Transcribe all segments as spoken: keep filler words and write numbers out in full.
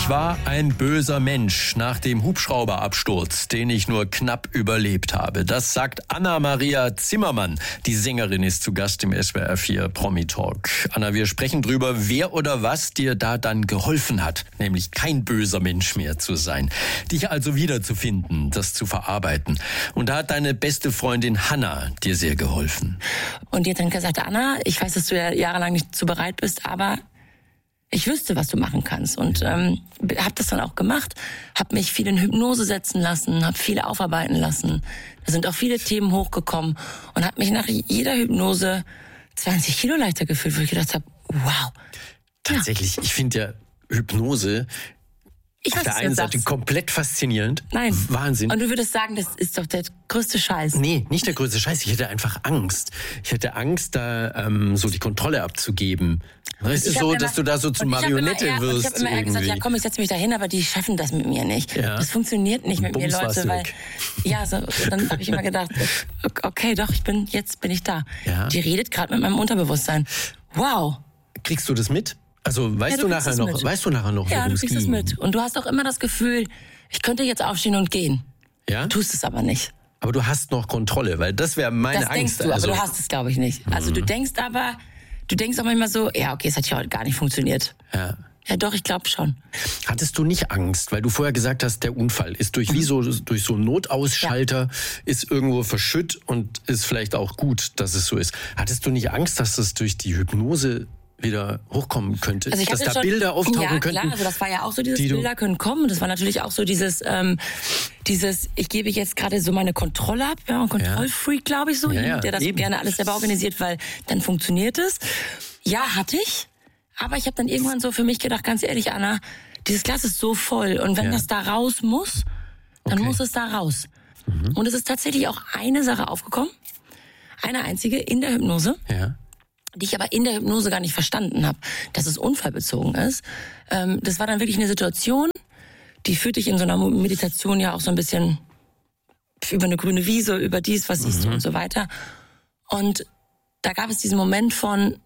Ich war ein böser Mensch nach dem Hubschrauberabsturz, den ich nur knapp überlebt habe. Das sagt Anna-Maria Zimmermann. Die Sängerin ist zu Gast im S W R vier Promi-Talk. Anna, wir sprechen drüber, wer oder was dir da dann geholfen hat, nämlich kein böser Mensch mehr zu sein. Dich also wiederzufinden, das zu verarbeiten. Und da hat deine beste Freundin Hanna dir sehr geholfen. Und die hat dann gesagt, Anna, ich weiß, dass du ja jahrelang nicht so bereit bist, aber ich wüsste, was du machen kannst. Und ähm, habe das dann auch gemacht, habe mich viel in Hypnose setzen lassen, habe viel aufarbeiten lassen. Da sind auch viele Themen hochgekommen und habe mich nach jeder Hypnose zwanzig Kilo leichter gefühlt, wo ich gedacht habe, wow. Tatsächlich, ja. Ich finde ja Hypnose ich auf weiß, der einen Seite sagst. komplett faszinierend. Nein. Wahnsinn. Und du würdest sagen, das ist doch der größte Scheiß. Nee, nicht der größte Scheiß. Ich hätte einfach Angst. Ich hätte Angst, da ähm, so die Kontrolle abzugeben. Es ist so, immer, dass du da so zur Marionette eher, wirst. Ich habe immer eher gesagt, ja komm, ich setze mich da hin, aber die schaffen das mit mir nicht. Ja. Das funktioniert nicht mit Bums mir, Leute. Weil, ja, so, dann habe ich immer gedacht, okay, doch, ich bin, jetzt bin ich da. Ja. Die redet gerade mit meinem Unterbewusstsein. Wow. Kriegst du das mit? Also weißt ja, du, du nachher noch, mit. weißt du nachher noch, ja, du kriegst es mit. Und du hast auch immer das Gefühl, ich könnte jetzt aufstehen und gehen. Ja? Du tust es aber nicht. Aber du hast noch Kontrolle, weil das wäre meine das Angst. Das denkst du, also. aber du hast es, glaube ich, nicht. Also mhm. du denkst aber, du denkst auch manchmal so, ja, okay, es hat ja heute gar nicht funktioniert. Ja. Ja, doch, ich glaube schon. Hattest du nicht Angst, weil du vorher gesagt hast, der Unfall ist durch wie so durch so einen Notausschalter ja. ist irgendwo verschütt und ist vielleicht auch gut, dass es so ist. Hattest du nicht Angst, dass es durch die Hypnose wieder hochkommen könnte, also dass da schon, Bilder auftauchen ja, könnten? Ja, klar, also das war ja auch so, dieses die Bilder können kommen und das war natürlich auch so dieses, ähm, dieses, ich gebe jetzt gerade so meine Kontrolle ab, ja, ein Kontrollfreak, glaube ich so, ja, ja, der das eben. gerne alles selber organisiert, weil dann funktioniert es. Ja, hatte ich, aber ich habe dann irgendwann so für mich gedacht, ganz ehrlich, Anna, dieses Glas ist so voll und wenn ja. das da raus muss, dann okay. muss es da raus. Mhm. Und es ist tatsächlich auch eine Sache aufgekommen, eine einzige in der Hypnose. Ja. Die ich aber in der Hypnose gar nicht verstanden habe, dass es unfallbezogen ist. Ähm, das war dann wirklich eine Situation, die führt dich in so einer Meditation ja auch so ein bisschen über eine grüne Wiese, über dies, was siehst mhm. du und so weiter. Und da gab es diesen Moment von,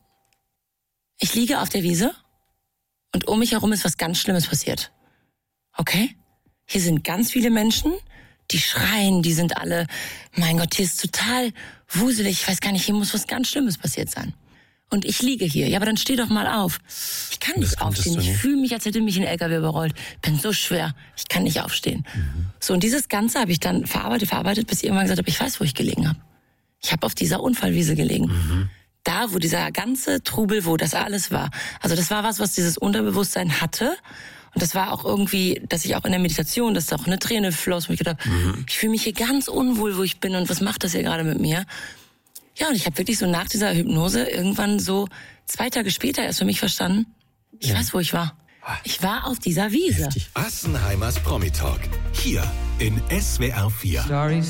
ich liege auf der Wiese und um mich herum ist was ganz Schlimmes passiert. Okay? Hier sind ganz viele Menschen, die schreien, die sind alle, mein Gott, hier ist total wuselig, ich weiß gar nicht, hier muss was ganz Schlimmes passiert sein. Und ich liege hier. Ja, aber dann steh doch mal auf. Ich kann nicht aufstehen. Ich fühle mich, als hätte mich ein L K W überrollt. Bin so schwer. Ich kann nicht aufstehen. Mhm. So, und dieses Ganze habe ich dann verarbeitet, verarbeitet, bis ich irgendwann gesagt habe, ich weiß, wo ich gelegen habe. Ich habe auf dieser Unfallwiese gelegen. Mhm. Da, wo dieser ganze Trubel, wo das alles war. Also das war was, was dieses Unterbewusstsein hatte. Und das war auch irgendwie, dass ich auch in der Meditation, dass da auch eine Träne floss, wo ich gedacht habe, mhm. ich fühle mich hier ganz unwohl, wo ich bin und was macht das hier gerade mit mir? Ja, und ich habe wirklich so nach dieser Hypnose irgendwann so zwei Tage später erst für mich verstanden, ich ja. weiß, wo ich war. Ich war auf dieser Wiese. Heftig. Assenheimers Promi-Talk. Hier in S W R vier. Sorry.